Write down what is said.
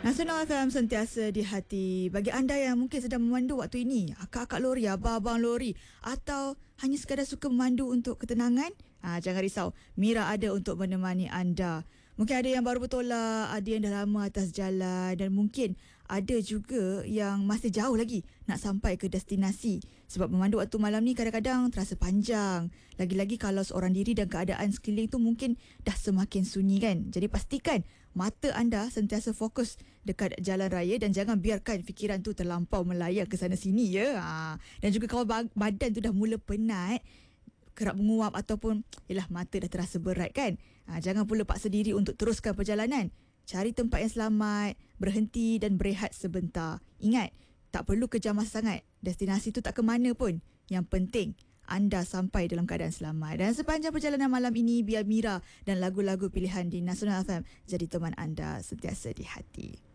Nasional FM sentiasa di hati. Bagi anda yang mungkin sedang memandu waktu ini, akak-akak lori, abang-abang lori, atau hanya sekadar suka memandu untuk ketenangan, jangan risau. Mira ada untuk menemani anda. Mungkin ada yang baru bertolak, ada yang dah lama atas jalan, dan mungkin ada juga yang masih jauh lagi nak sampai ke destinasi. Sebab memandu waktu malam ni kadang-kadang terasa panjang. Lagi-lagi kalau seorang diri dan keadaan sekeliling tu mungkin dah semakin sunyi kan. Jadi pastikan mata anda sentiasa fokus dekat jalan raya dan jangan biarkan fikiran tu terlampau melayang ke sana sini ya. Dan juga kalau badan tu dah mula penat, kerap menguap ataupun mata dah terasa berat kan. Jangan pula paksa diri untuk teruskan perjalanan. Cari tempat yang selamat, berhenti dan berehat sebentar. Ingat, tak perlu kejar masa sangat. Destinasi tu tak ke mana pun. Yang penting anda sampai dalam keadaan selamat. Dan sepanjang perjalanan malam ini, biar Mira dan lagu-lagu pilihan di Nasional FM jadi teman anda sentiasa di hati.